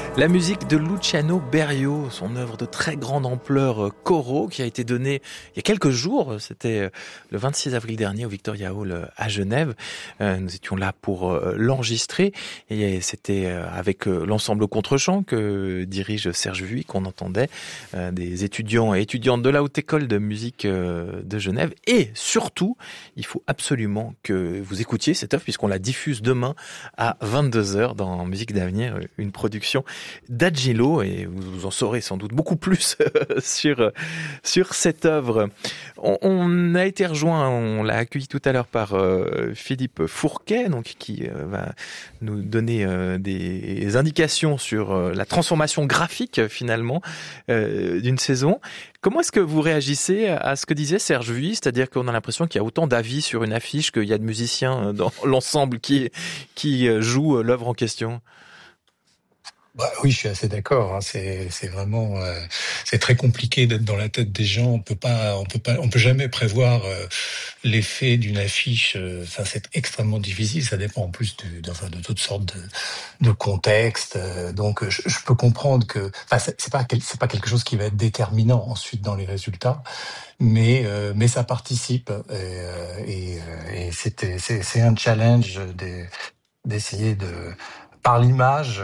La musique de Luciano Berio, son œuvre de très grande ampleur Coro, qui a été donnée il y a quelques jours, c'était le 26 avril dernier au Victoria Hall à Genève. Nous étions là pour l'enregistrer et c'était avec l'ensemble Contre-champ que dirige Serge Vuy qu'on entendait, des étudiants et étudiantes de la Haute École de musique de Genève. Et surtout, il faut absolument que vous écoutiez cette œuvre puisqu'on la diffuse demain à 22h dans Musique d'Avenir, une production d'Agilo, et vous en saurez sans doute beaucoup plus sur cette œuvre. On a été rejoint, on l'a accueilli tout à l'heure par Philippe Fourquet, donc qui va nous donner des indications sur la transformation graphique finalement d'une saison. Comment est-ce que vous réagissez à ce que disait Serge Vuy, c'est-à-dire qu'on a l'impression qu'il y a autant d'avis sur une affiche qu'il y a de musiciens dans l'ensemble qui jouent l'œuvre en question? Bah, oui, je suis assez d'accord. C'est vraiment, c'est très compliqué d'être dans la tête des gens. On peut jamais prévoir l'effet d'une affiche. Ça, c'est extrêmement difficile. Ça dépend en plus de toutes sortes de contextes. Donc, je peux comprendre que, enfin, c'est pas quelque chose qui va être déterminant ensuite dans les résultats, mais ça participe. Et c'est un challenge d'essayer par l'image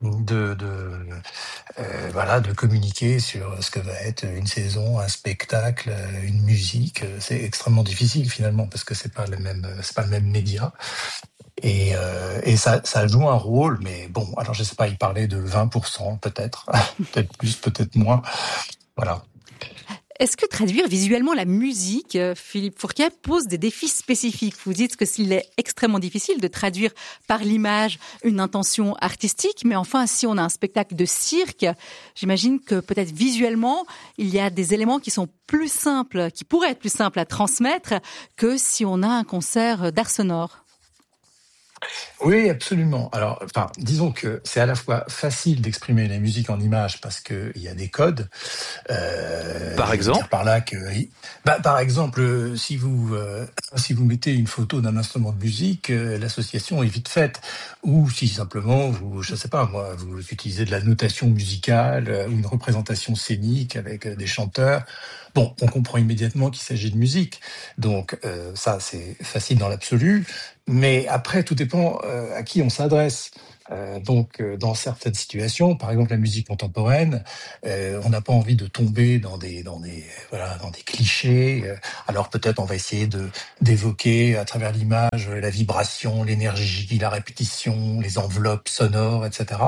de communiquer sur ce que va être une saison, un spectacle, une musique. C'est extrêmement difficile finalement parce que c'est pas le même média. Et ça joue un rôle, mais bon, alors je sais pas, il parlait de 20% peut-être, peut-être plus, peut-être moins. Voilà. Est-ce que traduire visuellement la musique, Philippe Fourquet, pose des défis spécifiques? Vous dites que s'il est extrêmement difficile de traduire par l'image une intention artistique, mais enfin, si on a un spectacle de cirque, j'imagine que peut-être visuellement, il y a des éléments qui sont plus simples, qui pourraient être plus simples à transmettre que si on a un concert d'art sonore. Oui, absolument. Alors, enfin, disons que c'est à la fois facile d'exprimer la musique en images parce que il y a des codes. Par exemple, par exemple, si vous mettez une photo d'un instrument de musique, l'association est vite faite. Ou si simplement je sais pas moi, vous utilisez de la notation musicale ou une représentation scénique avec des chanteurs. Bon, on comprend immédiatement qu'il s'agit de musique. Donc ça, c'est facile dans l'absolu. Mais après, tout dépend à qui on s'adresse. Dans certaines situations, par exemple la musique contemporaine, on n'a pas envie de tomber dans des clichés. Alors peut-être on va essayer d'évoquer à travers l'image la vibration, l'énergie, la répétition, les enveloppes sonores, etc.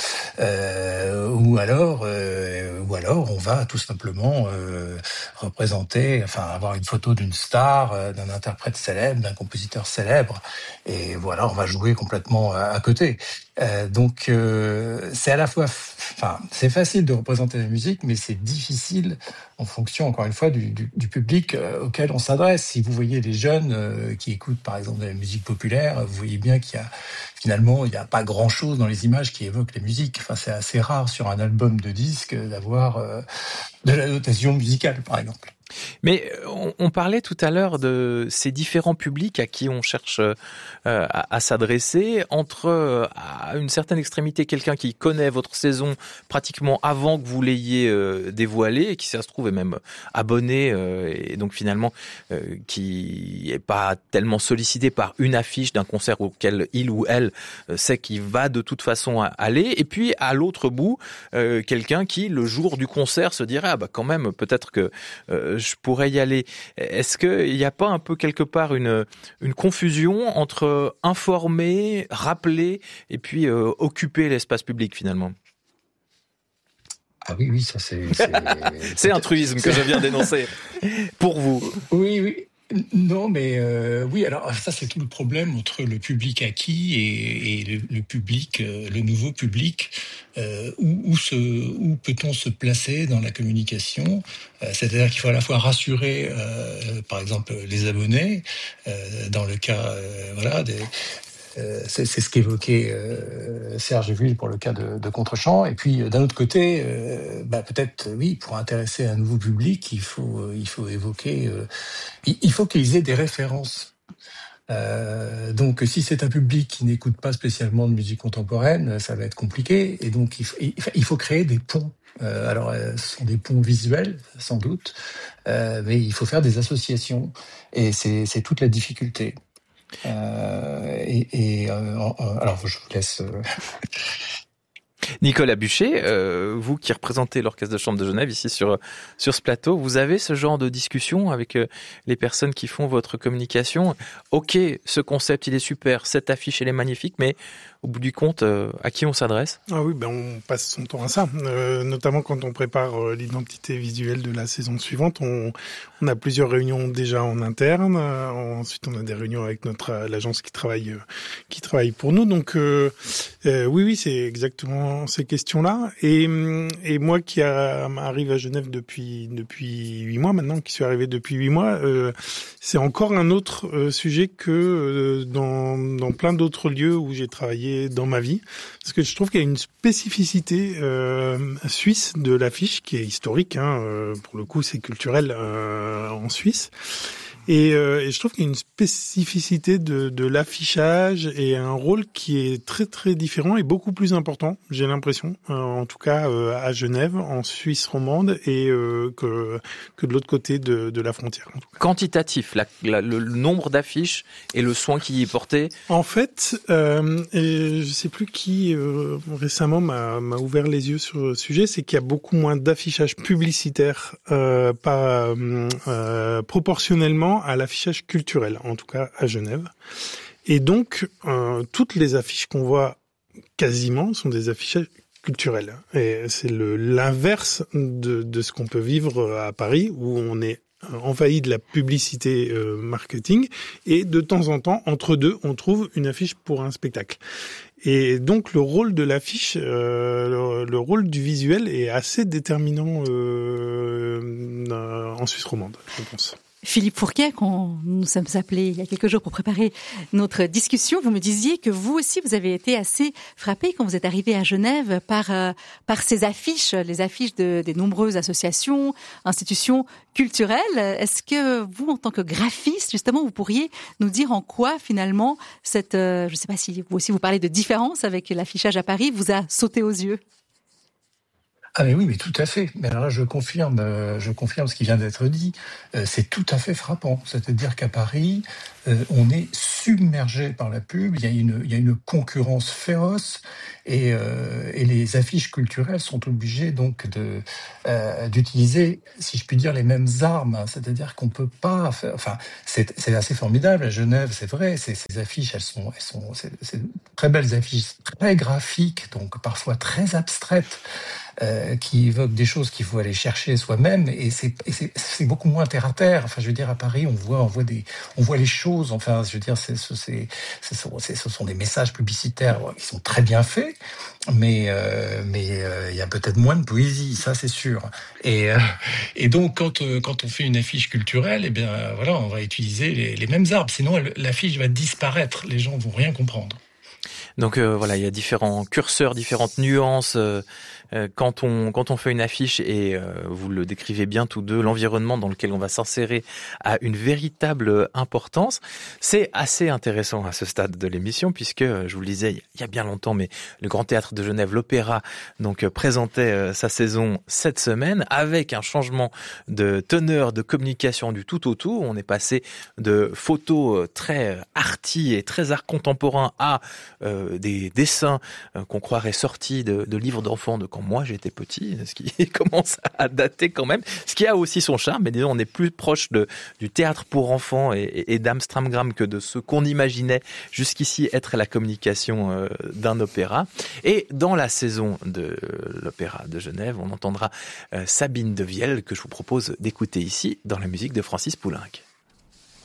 Ou alors on va tout simplement avoir une photo d'une star, d'un interprète célèbre, d'un compositeur célèbre, et voilà, on va jouer complètement à côté. C'est à la fois, c'est facile de représenter la musique, mais c'est difficile en fonction, encore une fois, du public auquel on s'adresse. Si vous voyez les jeunes qui écoutent, par exemple, de la musique populaire, vous voyez bien qu'il y a pas grand-chose dans les images qui évoquent la musique. Enfin, c'est assez rare sur un album de disques d'avoir de la notation musicale, par exemple. Mais on parlait tout à l'heure de ces différents publics à qui on cherche à s'adresser, entre à une certaine extrémité quelqu'un qui connaît votre saison pratiquement avant que vous l'ayez dévoilée et qui, ça se trouve, est même abonné et donc finalement qui est pas tellement sollicité par une affiche d'un concert auquel il ou elle sait qu'il va de toute façon aller, et puis à l'autre bout quelqu'un qui, le jour du concert, se dirait quand même peut-être que je pourrais y aller. Est-ce qu'il n'y a pas un peu quelque part une confusion entre informer, rappeler et puis occuper l'espace public finalement? Ah oui, ça c'est... C'est un truisme que je viens d'énoncer pour vous. Oui. Non, mais oui. Alors ça, c'est tout le problème entre le public acquis et le public, le nouveau public. Où peut-on se placer dans la communication? C'est-à-dire qu'il faut à la fois rassurer, par exemple, les abonnés, dans le cas, c'est ce qu'évoquait Serge Vuy pour le cas de Contre-champ. Et puis d'un autre côté, peut-être oui, pour intéresser un nouveau public, il faut évoquer, il faut qu'ils aient des références. Donc, si c'est un public qui n'écoute pas spécialement de musique contemporaine, ça va être compliqué. Et donc, il faut créer des ponts. Alors, ce sont des ponts visuels, sans doute, mais il faut faire des associations. Et c'est toute la difficulté. Alors, je vous laisse... Nicolas Buchet, vous qui représentez l'Orchestre de Chambre de Genève ici sur ce plateau, vous avez ce genre de discussion avec les personnes qui font votre communication. Ok, ce concept il est super, cette affiche elle est magnifique, mais au bout du compte, à qui on s'adresse ? Ah oui, on passe son temps à ça, notamment quand on prépare l'identité visuelle de la saison suivante. On a plusieurs réunions déjà en interne. Ensuite, on a des réunions avec l'agence qui travaille pour nous. Donc oui, c'est exactement ces questions-là. Et moi qui arrive à Genève depuis 8 mois maintenant, qui suis arrivé depuis 8 mois, c'est encore un autre sujet que dans plein d'autres lieux où j'ai travaillé dans ma vie, parce que je trouve qu'il y a une spécificité suisse de l'affiche qui est historique, pour le coup c'est culturel en Suisse, et je trouve qu'il y a une spécificité de l'affichage et un rôle qui est très très différent et beaucoup plus important, j'ai l'impression, en tout cas à Genève, en Suisse romande, et que de l'autre côté de la frontière. Quantitatif, le nombre d'affiches et le soin qui y est porté. En fait, je sais plus qui récemment m'a ouvert les yeux sur le sujet, c'est qu'il y a beaucoup moins d'affichage publicitaire proportionnellement à l'affichage culturel, en tout cas à Genève. Et donc, toutes les affiches qu'on voit quasiment sont des affichages culturels. Et c'est l'inverse de ce qu'on peut vivre à Paris, où on est envahi de la publicité marketing, et de temps en temps, entre deux, on trouve une affiche pour un spectacle. Et donc le rôle de l'affiche, le rôle du visuel est assez déterminant en Suisse romande, je pense. Philippe Fourquet, quand nous nous sommes appelés il y a quelques jours pour préparer notre discussion, vous me disiez que vous aussi, vous avez été assez frappé quand vous êtes arrivé à Genève par ces affiches, les affiches des nombreuses associations, institutions culturelles. Est-ce que vous, en tant que graphiste, justement, vous pourriez nous dire en quoi, finalement, je ne sais pas si vous aussi vous parlez de différence avec l'affichage à Paris, vous a sauté aux yeux ? Ah mais oui, mais tout à fait. Mais alors là, je confirme ce qui vient d'être dit. C'est tout à fait frappant. C'est-à-dire qu'à Paris, on est submergé par la pub. Il y a une concurrence féroce, et les affiches culturelles sont obligées donc d'utiliser, si je puis dire, les mêmes armes. C'est-à-dire qu'on peut pas faire. Enfin, c'est assez formidable à Genève, c'est vrai. Ces affiches, c'est très belles affiches, très graphiques, donc parfois très abstraites. Qui évoquent des choses qu'il faut aller chercher soi-même, et c'est beaucoup moins terre à terre. Enfin, je veux dire, à Paris, on voit les choses. Enfin, je veux dire, ce sont des messages publicitaires qui sont très bien faits, mais il y a peut-être moins de poésie, ça c'est sûr. Et donc quand on fait une affiche culturelle, eh bien voilà, on va utiliser les mêmes arbres. Sinon, l'affiche va disparaître. Les gens vont rien comprendre. Donc voilà, il y a différents curseurs, différentes nuances quand on fait une affiche, et vous le décrivez bien tous deux, l'environnement dans lequel on va s'insérer a une véritable importance. C'est assez intéressant à ce stade de l'émission, puisque je vous le disais il y a bien longtemps, mais le Grand Théâtre de Genève, l'Opéra, donc présentait sa saison cette semaine avec un changement de teneur de communication du tout au tout. On est passé de photos très arty et très art contemporain à des dessins qu'on croirait sortis de livres d'enfants de quand moi j'étais petit, ce qui commence à dater quand même, ce qui a aussi son charme, mais disons on est plus proche du théâtre pour enfants et d'Amstramgram que de ce qu'on imaginait jusqu'ici être la communication d'un opéra. Et dans la saison de l'Opéra de Genève, on entendra Sabine de Viel, que je vous propose d'écouter ici dans la musique de Francis Poulenc.